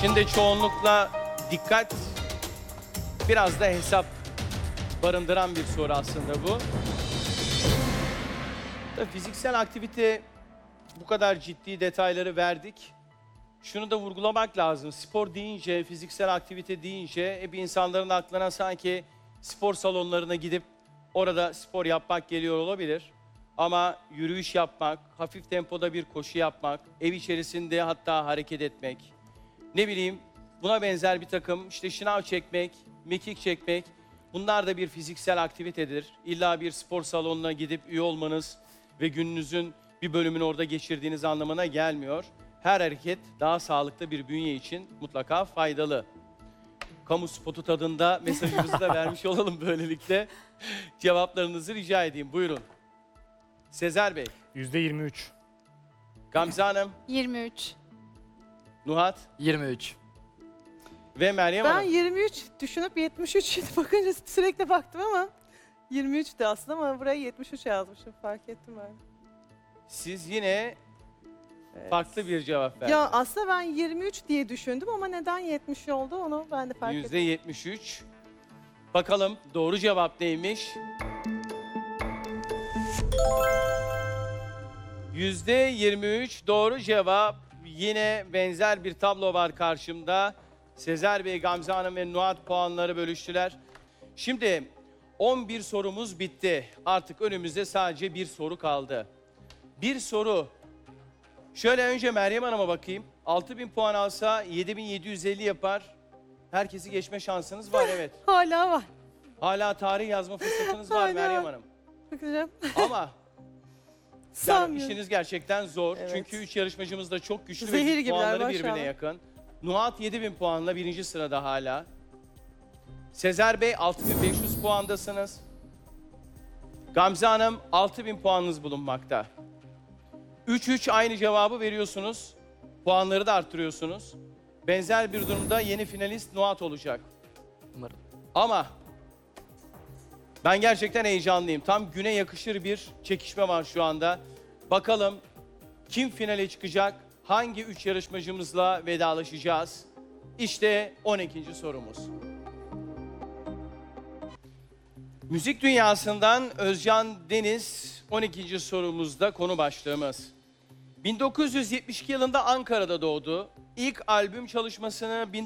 İçinde çoğunlukla dikkat, biraz da hesap barındıran bir soru aslında bu. Tabii fiziksel aktivite, bu kadar ciddi detayları verdik. Şunu da vurgulamak lazım. Spor deyince, fiziksel aktivite deyince hep insanların aklına sanki spor salonlarına gidip orada spor yapmak geliyor olabilir. Ama yürüyüş yapmak, hafif tempoda bir koşu yapmak, ev içerisinde hatta hareket etmek, ne bileyim buna benzer bir takım işte şınav çekmek, mekik çekmek, bunlar da bir fiziksel aktivitedir. İlla bir spor salonuna gidip üye olmanız ve gününüzün bir bölümünü orada geçirdiğiniz anlamına gelmiyor. Her hareket daha sağlıklı bir bünye için mutlaka faydalı. Kamu spotu tadında mesajımızı da vermiş olalım böylelikle. Cevaplarınızı rica edeyim. Buyurun. Sezer Bey, %23. Gamze Hanım, 23. Nuhat 23. ve Meryem Ben Hanım. 23 düşünüp 73 bakınca sürekli baktım ama 23'tü aslında ama buraya 73 yazmışım, fark ettim ben. Siz yine Evet. farklı bir cevap verdiniz. Ya aslında ben 23 diye düşündüm ama neden 70 oldu onu ben de fark ettim. %73. Bakalım doğru cevap neymiş? %23 doğru cevap. Yine benzer bir tablo var karşımda. Sezer Bey, Gamze Hanım ve Nuhat puanları bölüştüler. Şimdi 11 sorumuz bitti. Artık önümüzde sadece bir soru kaldı. Bir soru. Şöyle önce Meryem Hanım'a bakayım. 6000 puan alsa 7750 yapar. Herkesi geçme şansınız var, evet. Hala var. Hala tarih yazma fırsatınız var Hala. Meryem Hanım. Bakacağım. Ama yani Sanmıyorum. işiniz gerçekten zor. Evet. Çünkü 3 yarışmacımız da çok güçlü Zehir ve gibiler puanları maşallah. birbirine yakın. Nuhat 7000 puanla birinci sırada hala. Sezer Bey 6500 puandasınız. Gamze Hanım 6000 puanınız bulunmakta. 3-3 aynı cevabı veriyorsunuz. Puanları da arttırıyorsunuz. Benzer bir durumda yeni finalist Nuhat olacak. Umarım. Ama ben gerçekten heyecanlıyım. Tam güne yakışır bir çekişme var şu anda. Bakalım kim finale çıkacak? Hangi 3 yarışmacımızla vedalaşacağız? İşte 12. sorumuz. Müzik dünyasından Özcan Deniz 12. sorumuzda konu başlığımız. 1972 yılında Ankara'da doğdu. İlk albüm çalışmasını